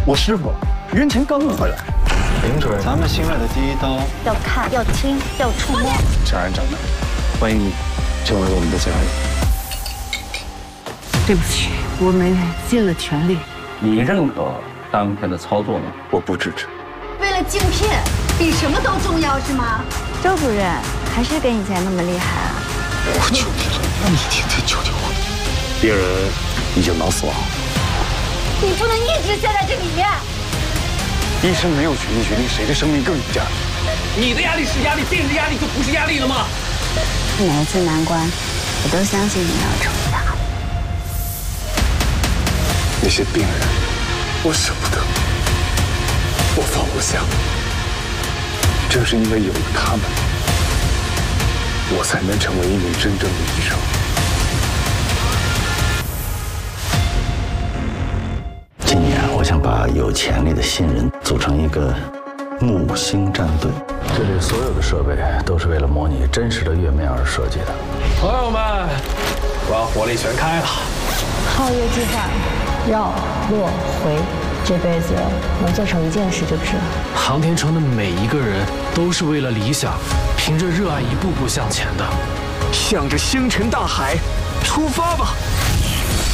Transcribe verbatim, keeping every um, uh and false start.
我师傅元前刚回来。 林主任， 咱们新来的第一刀要看，要听，要触摸。 小安长的，欢迎你成为我们的家人。 对不起，我们尽了全力。 你认可当前的操作吗？ 我不支持。 为了镜片，比什么都重要是吗？周主任还是跟以前那么厉害啊！ 我求你了，你听听求求我。病人已经脑死亡。 你不能一直陷在这里面。 医生没有权利决定谁的生命更有价值。 你的压力是压力，病人的压力就不是压力了吗？ 每一次难关，我都相信你要成大。 那些病人，我舍不得，我放不下。正是因为有了他们，我才能成为一名真正的医生。 今年我想把有潜力的新人组成一个木星战队。这里所有的设备都是为了模拟真实的月面而设计的。 朋友们，我要火力全开了。 皓月计划，绕落回，这辈子能做成一件事就值了。 航天城的每一个人都是为了理想，凭着热爱一步步向前的。 向着星辰大海出发吧！